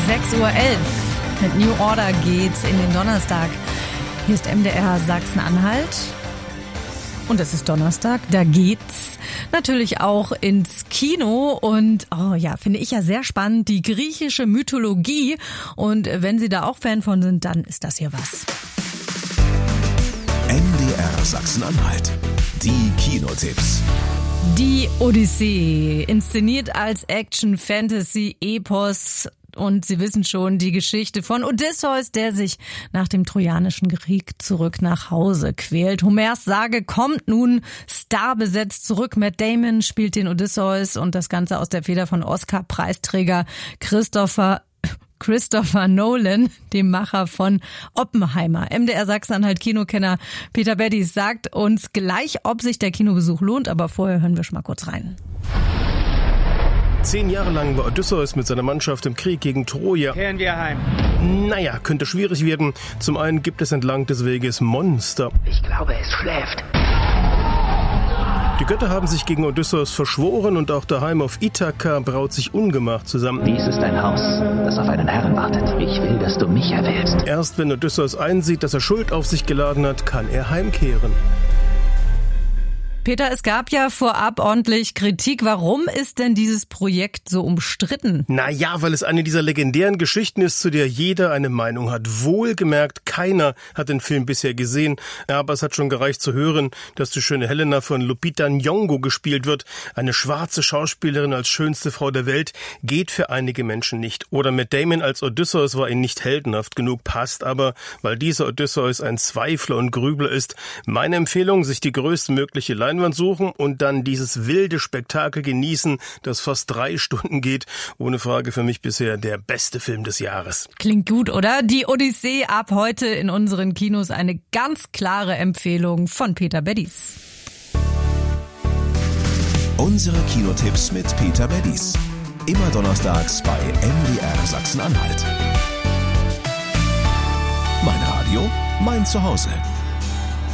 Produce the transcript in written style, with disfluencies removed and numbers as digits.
6:11 Uhr. Mit New Order geht's in den Donnerstag. Hier ist MDR Sachsen-Anhalt. Und es ist Donnerstag, da geht's natürlich auch ins Kino und finde ich ja sehr spannend, die griechische Mythologie. Und wenn Sie da auch Fan von sind, dann ist das hier was. MDR Sachsen-Anhalt, die Kinotipps. Die Odyssee, inszeniert als Action-Fantasy-Epos. Und Sie wissen schon, die Geschichte von Odysseus, der sich nach dem Trojanischen Krieg zurück nach Hause quält. Homers Sage kommt nun starbesetzt zurück. Matt Damon spielt den Odysseus und das Ganze aus der Feder von Oscar-Preisträger Christopher Nolan, dem Macher von Oppenheimer. MDR Sachsen-Anhalt Kinokenner Peter Beddies sagt uns gleich, ob sich der Kinobesuch lohnt, aber vorher hören wir schon mal kurz rein. 10 Jahre lang war Odysseus mit seiner Mannschaft im Krieg gegen Troja. Kehren wir heim. Naja, könnte schwierig werden. Zum einen gibt es entlang des Weges Monster. Ich glaube, es schläft. Die Götter haben sich gegen Odysseus verschworen und auch daheim auf Ithaka braut sich Ungemach zusammen. Dies ist ein Haus, das auf einen Herrn wartet. Ich will, dass du mich erwählst. Erst wenn Odysseus einsieht, dass er Schuld auf sich geladen hat, kann er heimkehren. Peter, es gab ja vorab ordentlich Kritik. Warum ist denn dieses Projekt so umstritten? Naja, weil es eine dieser legendären Geschichten ist, zu der jeder eine Meinung hat. Wohlgemerkt, keiner hat den Film bisher gesehen. Aber es hat schon gereicht zu hören, dass die schöne Helena von Lupita Nyong'o gespielt wird. Eine schwarze Schauspielerin als schönste Frau der Welt geht für einige Menschen nicht. Oder Matt Damon als Odysseus war ihnen nicht heldenhaft genug, passt aber, weil dieser Odysseus ein Zweifler und Grübler ist. Meine Empfehlung, sich die größtmögliche Leinwand suchen und dann dieses wilde Spektakel genießen, das fast 3 Stunden geht. Ohne Frage für mich bisher der beste Film des Jahres. Klingt gut, oder? Die Odyssee ab heute in unseren Kinos. Eine ganz klare Empfehlung von Peter Beddies. Unsere Kinotipps mit Peter Beddies. Immer donnerstags bei MDR Sachsen-Anhalt. Mein Radio, mein Zuhause.